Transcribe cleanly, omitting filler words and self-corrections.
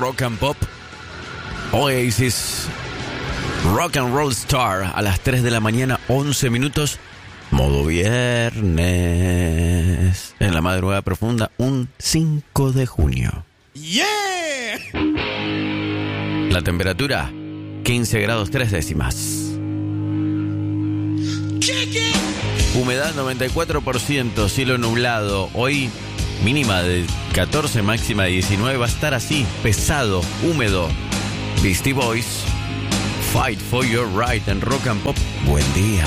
Rock and Pop. Oasis, Rock and Roll Star, a las 3 de la mañana, 11 minutos. Modo viernes. En la madrugada profunda, un 5 de junio. ¡Yeah! La temperatura, 15 grados 3 décimas. Humedad 94%, cielo nublado. Hoy mínima de 14, máxima de 19. Va a estar así, pesado, húmedo. Beastie Boys, Fight for Your Right en Rock and Pop. Buen día.